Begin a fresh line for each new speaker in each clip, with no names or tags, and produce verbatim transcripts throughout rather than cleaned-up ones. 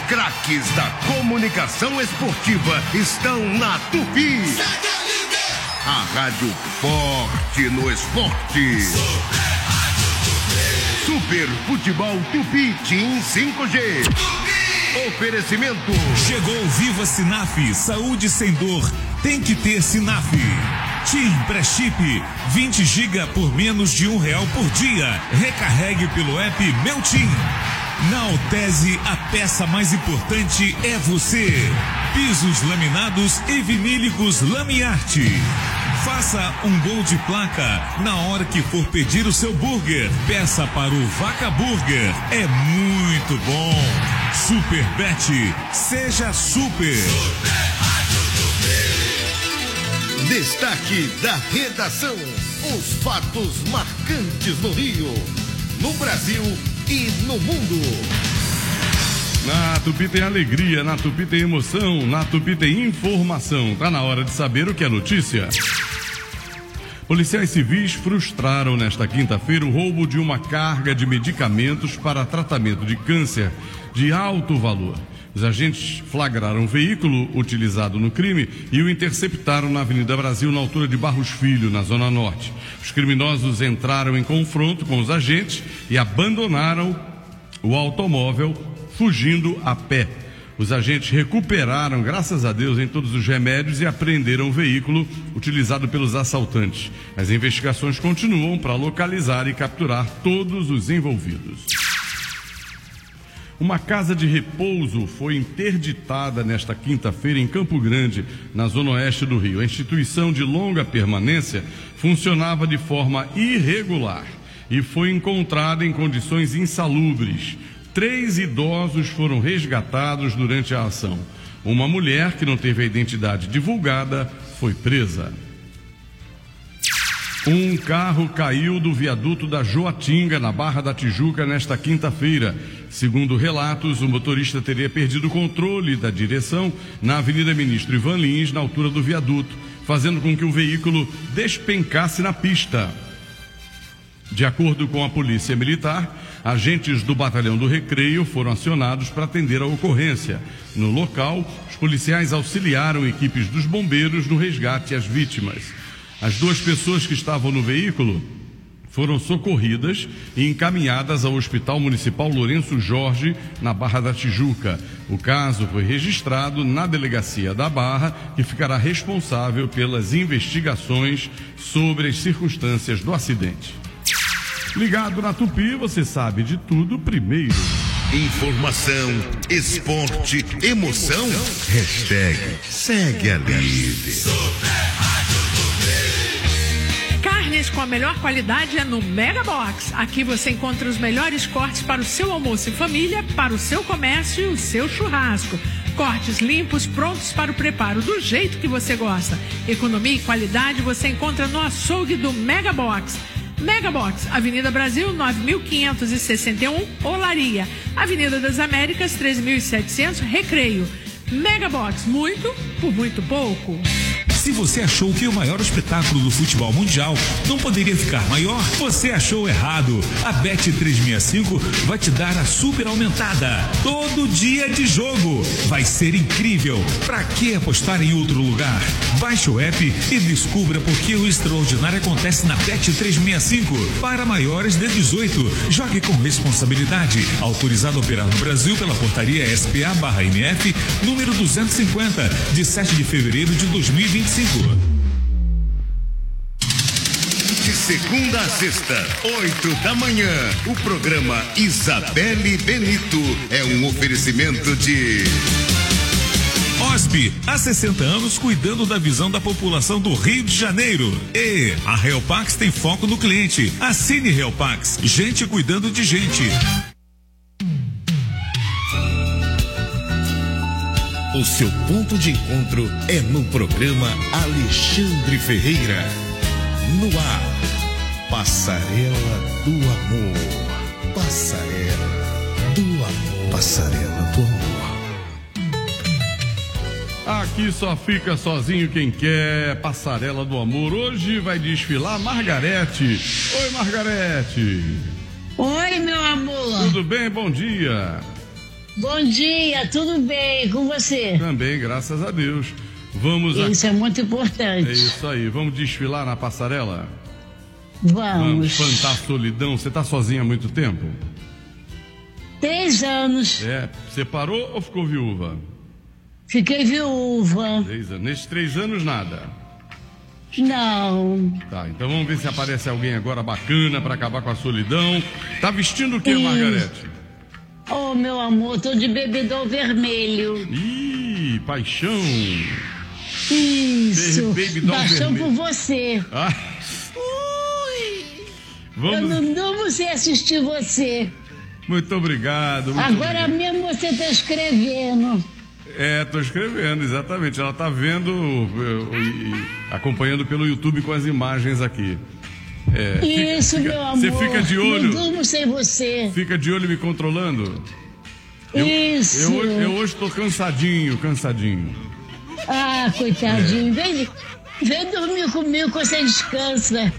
craques da comunicação esportiva estão na Tupi. A rádio forte no esporte. Super Futebol Tupi Team cinco G. Oferecimento.
Chegou Viva Sinaf, saúde sem dor, tem que ter Sinaf. TIM Pré-Chip, vinte gigas por menos de um real por dia. Recarregue pelo app Meu TIM. Na Altese, a peça mais importante é você. Pisos laminados e vinílicos Lamiarte. Faça um gol de placa na hora que for pedir o seu burger. Peça para o Vaca Burger. É muito bom. Super Bet. Seja super.
Destaque da redação. Os fatos marcantes no Rio, no Brasil e no mundo.
Na Tupi tem alegria, na Tupi tem emoção, na Tupi tem informação. Tá na hora de saber o que é notícia. Policiais civis frustraram nesta quinta-feira o roubo de uma carga de medicamentos para tratamento de câncer de alto valor. Os agentes flagraram um veículo utilizado no crime e o interceptaram na Avenida Brasil, na altura de Barros Filho, na Zona Norte. Os criminosos entraram em confronto com os agentes e abandonaram o automóvel, fugindo a pé. Os agentes recuperaram, graças a Deus, em todos os remédios e apreenderam o veículo utilizado pelos assaltantes. As investigações continuam para localizar e capturar todos os envolvidos. Uma casa de repouso foi interditada nesta quinta-feira em Campo Grande, na zona oeste do Rio. A instituição de longa permanência funcionava de forma irregular e foi encontrada em condições insalubres. Três idosos foram resgatados durante a ação. Uma mulher, que não teve a identidade divulgada, foi presa. Um carro caiu do viaduto da Joatinga, na Barra da Tijuca, nesta quinta-feira. Segundo relatos, o motorista teria perdido o controle da direção na Avenida Ministro Ivan Lins, na altura do viaduto, fazendo com que o veículo despencasse na pista. De acordo com a Polícia Militar, agentes do Batalhão do Recreio foram acionados para atender a ocorrência. No local, os policiais auxiliaram equipes dos bombeiros no resgate às vítimas. As duas pessoas que estavam no veículo foram socorridas e encaminhadas ao Hospital Municipal Lourenço Jorge, na Barra da Tijuca. O caso foi registrado na Delegacia da Barra, que ficará responsável pelas investigações sobre as circunstâncias do acidente. Ligado na Tupi, você sabe de tudo primeiro.
Informação, esporte, emoção. Hashtag segue a líder.
Carnes com a melhor qualidade é no Mega Box. Aqui você encontra os melhores cortes para o seu almoço em família, para o seu comércio e o seu churrasco. Cortes limpos, prontos para o preparo do jeito que você gosta. Economia e qualidade você encontra no açougue do Mega Box. Mega Box, Avenida Brasil, nove mil quinhentos e sessenta e um, Olaria. Avenida das Américas, treze mil e setecentos, Recreio. Mega Box, muito por muito pouco.
Se você achou que o maior espetáculo do futebol mundial não poderia ficar maior, você achou errado. A Bet trezentos e sessenta e cinco vai te dar a super aumentada. Todo dia de jogo. Vai ser incrível. Pra que apostar em outro lugar? Baixe o app e descubra por que o extraordinário acontece na Bet trezentos e sessenta e cinco. Para maiores de dezoito. Jogue com responsabilidade. Autorizado a operar no Brasil pela portaria S P A barra M F, número duzentos e cinquenta, de sete de fevereiro de dois mil e vinte e cinco.
De segunda a sexta, oito da manhã, o programa Isabelle Benito é um oferecimento de
O S B, há sessenta anos cuidando da visão da população do Rio de Janeiro. E a Realpax tem foco no cliente. Assine Realpax, gente cuidando de gente.
O seu ponto de encontro é no programa Alexandre Ferreira. No ar, Passarela do Amor. Passarela do Amor. Passarela do Amor.
Aqui só fica sozinho quem quer. Passarela do Amor. Hoje vai desfilar Margarete. Oi, Margarete.
Oi, meu amor.
Tudo bem? Bom dia.
Bom dia, tudo bem com você?
Também, graças a Deus. Vamos
Isso
a...
é muito importante.
É isso aí. Vamos desfilar na passarela?
Vamos.
Vamos espantar a solidão. Você tá sozinha há muito tempo?
Três anos.
É. Separou ou ficou viúva?
Fiquei viúva.
Três anos. Nesses três anos, nada?
Não.
Tá, então vamos ver se aparece alguém agora bacana pra acabar com a solidão. Tá vestindo o que,
Isso.
Margarete?
Oh, meu amor, tô de bebidão vermelho.
Ih, paixão.
Isso.
Bebidão
Paixão
vermelho.
por você.
Ah.
Eu
Vamos...
não durmo sem assistir você.
Muito obrigado. Muito
Agora
obrigado.
mesmo você tá escrevendo.
É, tô escrevendo, exatamente. Ela tá vendo e acompanhando pelo YouTube com as imagens aqui. É,
Isso,
fica,
meu
Você
amor.
fica de olho.
Não durmo sem você.
Fica de olho me controlando. Eu,
Isso.
Eu, eu hoje tô cansadinho, cansadinho.
Ah, coitadinho. Vem, vem dormir comigo que você descansa.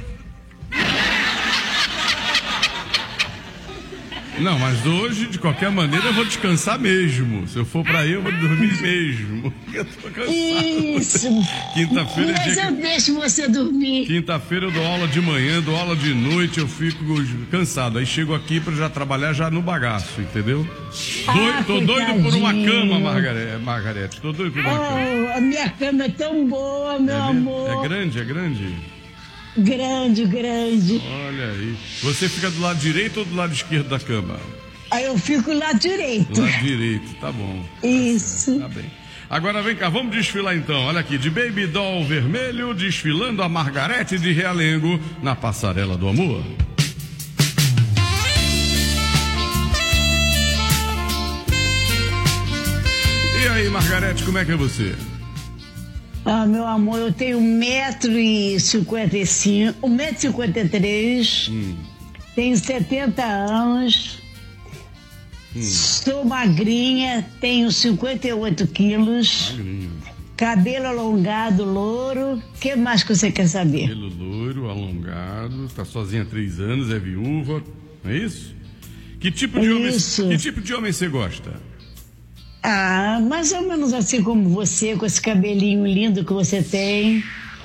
Não, mas hoje, de qualquer maneira, eu vou descansar mesmo. Se eu for pra aí, eu vou dormir mesmo. Eu tô cansado.
Isso.
Quinta-feira é
Mas
dia
eu
que...
deixo você dormir.
Quinta-feira eu dou aula de manhã, dou aula de noite, eu fico cansado. Aí chego aqui pra já trabalhar já no bagaço, entendeu?
Ah,
Doido, tô doido por uma
coitadinho.
cama, Margarete. Margarete. Tô doido por uma cama.
Oh, a minha cama é tão boa, meu
É,
amor.
é grande, é grande?
Grande, grande.
Olha aí. Você fica do lado direito ou do lado esquerdo da cama?
Aí eu fico lá direito.
Do lado direito, tá bom.
Isso.
Tá bem. Agora vem cá, vamos desfilar então. Olha aqui, de Baby Doll vermelho, desfilando a Margarete de Realengo na Passarela do Amor. E aí, Margarete, como é que é você?
Ah, meu amor, eu tenho um metro e cinquenta e cinco, um metro e cinquenta e três,
Hum.
tenho setenta anos,
Hum.
sou magrinha, tenho cinquenta e oito quilos,
Magrinho.
cabelo alongado, louro. O que mais que você quer saber?
Pelo loiro, alongado, tá sozinha há três anos, é viúva, não é isso? Que tipo de homem,
Isso.
que tipo de homem você gosta?
Ah, mais ou menos assim como você, com esse cabelinho lindo que você tem.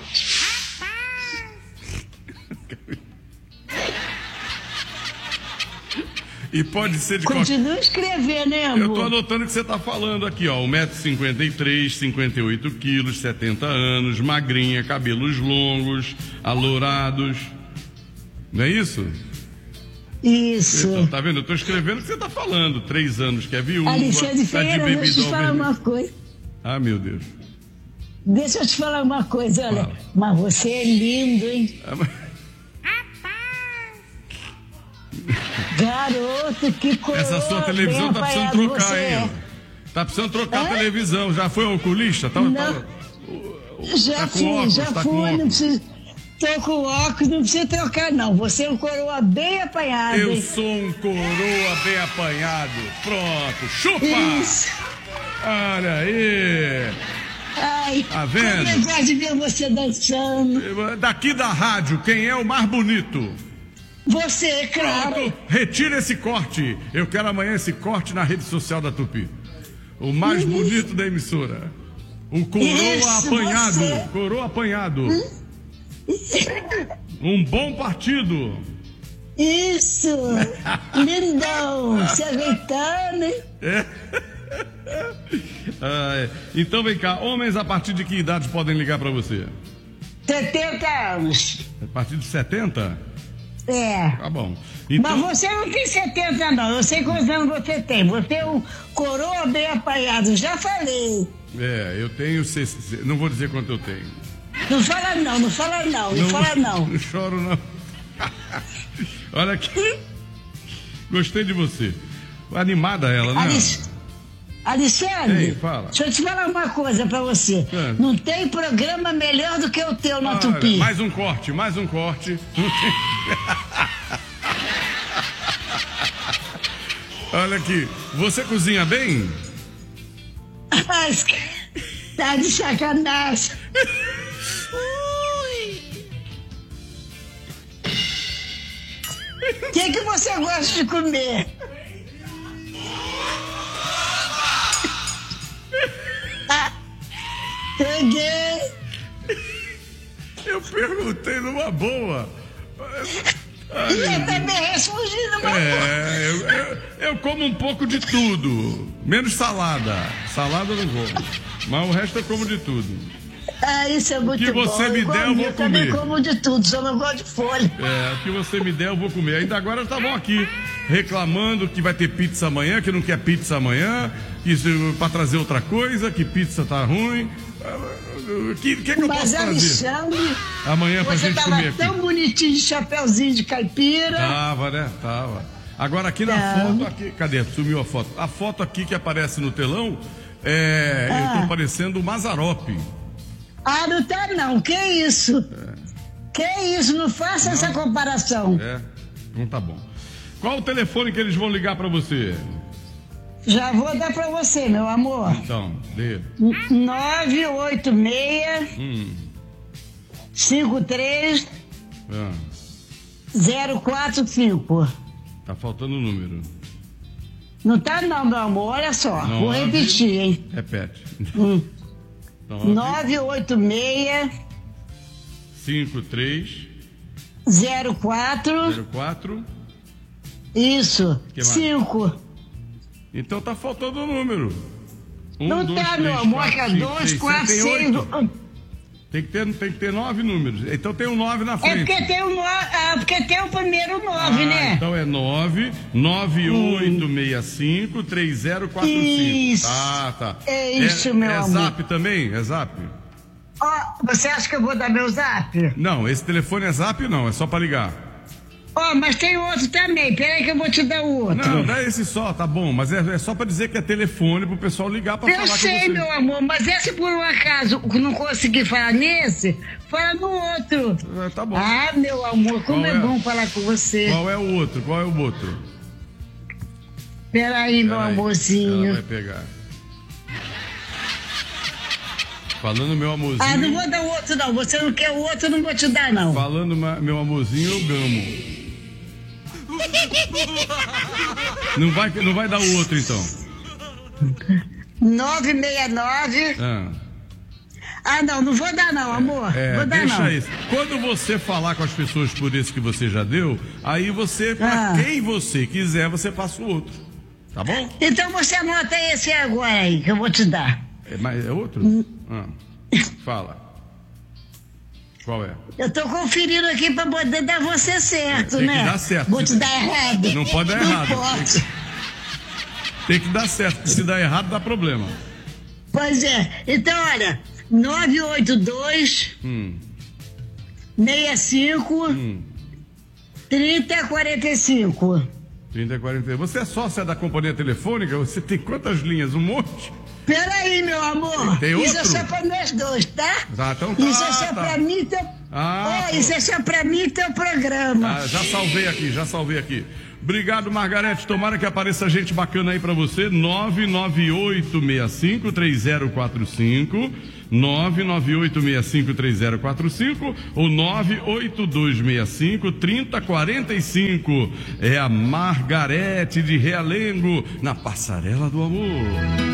E pode ser de qualquer...
Continua escrevendo, né, amor?
Eu tô anotando o que você tá falando aqui, ó. um metro e cinquenta e três, cinquenta e oito quilos, setenta anos, magrinha, cabelos longos, alourados. Não é isso?
Isso.
Então, tá vendo? Eu tô escrevendo o que você tá falando. Três anos que é viúva.
Alexandre
tá de
Ferreira,
baby
deixa eu te
doll
falar
vermelho.
uma coisa.
Ah, meu Deus.
Deixa eu te falar uma coisa, olha.
Fala.
Mas você é lindo, hein?
Ah, mas-
Garoto, que coisa.
Essa sua televisão tá precisando trocar, hein? Tá precisando trocar a
Hã?
televisão. Já foi ao oculista? Tá,
Não.
tá-
Já
tá com
fui,
óculos,
já
tá com
fui, não
óculos.
precisa. Tô com óculos, não precisa trocar, não. Você é um coroa bem apanhado.
Eu
hein?
sou um coroa bem apanhado. Pronto, chupa!
Isso.
Olha aí!
Ai,
Tá vendo?
como é legal de ver você dançando.
Daqui da rádio, quem é o mais bonito?
Você, é claro.
Pronto, retira esse corte. Eu quero amanhã esse corte na rede social da Tupi. O mais bonito da emissora. O coroa
Isso,
apanhado.
você.
Coroa apanhado. Um bom partido.
Isso. Lindão. Se ajeitando, hein?
Ah, é. Então vem cá, homens a partir de que idade podem ligar pra você?
setenta anos.
A partir de setenta?
É.
Tá bom. Então,
Mas você não tem setenta, não. Eu sei quantos anos você tem. Você é um coroa bem apanhado. Já falei.
é, eu tenho. sessenta, não vou dizer quanto eu tenho.
Não fala não, não fala não, não, fala não.
Não choro, não. Olha aqui. Gostei de você. Animada ela, né?
Alex... Alexandre,
Ei, fala.
deixa eu te falar uma coisa pra você.
É.
Não tem programa melhor do que o teu na
Olha,
Tupi.
mais um corte, mais um corte. Olha aqui, você cozinha bem?
Mas, tá de sacanagem. O que, que você gosta de comer? Peguei.
Eu perguntei numa boa.
Ai, e eu também respondi numa boa.
É, eu, eu, eu como um pouco de tudo, menos salada. Salada eu não como, mas o resto eu como de tudo.
Ah, isso é muito bom.
O que você
bom.
me der, eu vou
eu
comer.
também como de tudo, só não gosto de folha.
É, o que você me der, eu vou comer. Ainda agora estavam aqui reclamando que vai ter pizza amanhã, que não quer pizza amanhã, que para trazer outra coisa, que pizza tá ruim. O que, que, é que eu
Mas,
posso fazer
Alexandre,
amanhã pra
você
gente
tava
comer aqui?
tão bonitinho de chapeuzinho de caipira.
Tava, né? Tava. Agora aqui na
Não.
foto, aqui, cadê? Sumiu a foto. A foto aqui que aparece no telão, é,
Ah.
eu tô parecendo o Mazarope.
Ah, não tá não, que isso?
É.
Que isso, não faça essa comparação.
É, então tá bom. Qual o telefone que eles vão ligar pra você?
Já vou dar pra você, meu amor.
Então, dê.
nove oito seis,
Hum.
cinco três
Ah,
zero quatro cinco.
tá faltando o número.
Não tá não, meu amor, olha só.
Nove.
Vou repetir, hein?
Repete.
Hum.
Nove,
nove oito seis,
cinco, três,
zero quatro,
zero, quatro.
isso,
Que mais?
cinco.
Então tá faltando o número. Um,
Não
dois,
tá,
três,
meu amor,
quatro,
que é
cinco,
dois,
seis,
quatro,
sete,
seis.
tem oito. Tem que ter, tem que ter nove números. Então tem um nove na
É
frente.
porque tem o, no... ah, porque tem o primeiro nove,
Ah,
né?
então é nove nove oito seis cinco três zero quatro cinco.
Isso.
Ah, tá.
É isso, meu
é
amor.
Zap também? É Zap?
Ó, você acha que eu vou dar meu zap?
Não, esse telefone é Zap não, é só pra ligar.
Ó, mas tem outro também, peraí que eu vou te dar o outro.
Não, dá esse só, tá bom, mas é, é só pra dizer que é telefone pro pessoal ligar pra
Eu
falar
sei,
com você.
meu amor, mas esse por um acaso não conseguir falar nesse, fala no outro.
É, tá bom.
Ah, meu amor, como
Qual
é,
é?
bom falar com você.
Qual é o outro? Qual é o outro?
Peraí, meu
Peraí,
amorzinho.
ela vai pegar. Falando meu amorzinho.
Ah, não vou dar o outro não, você não quer o outro, eu não vou te dar não.
Falando ma- meu amorzinho, eu gamo. Não vai, não vai dar o outro então.
nove seis nove.
Ah,
Ah, não, não vou dar não, amor.
é,
vou dar
deixa
não.
isso. Quando você falar com as pessoas por esse que você já deu, aí você, pra
Ah.
quem você quiser, você passa o outro. Tá bom?
Então você anota esse agora aí, que eu vou te dar.
É, mas é outro? Ah, fala. Qual é?
Eu tô conferindo aqui pra poder dar você certo,
Tem que
né?
dar certo.
Vou te dar errado.
Não pode dar
Não
errado.
pode.
Tem que dar certo, porque se dar errado dá problema.
Pois é. Então, olha, nove oito dois,
Hum,
seis cinco,
hum.
trinta quarenta e cinco.
trinta e quarenta. Você é sócia da companhia telefônica? Você tem quantas linhas? Um monte?
Peraí, meu amor.
Tem
Isso
outro?
é só pra nós dois, tá?
Tá, então tá,
Isso é só
tá.
pra mim e teu...
Ah,
Ó,
pô.
isso é só pra mim e teu programa.
Ah, já salvei aqui, já salvei aqui. Obrigado, Margarete. Tomara que apareça gente bacana aí pra você. nove nove oito seis cinco três zero quatro cinco. nove nove oito seis cinco três zero quatro cinco ou nove oito dois seis cinco três zero quatro cinco. É a Margarete de Realengo, na Passarela do Amor.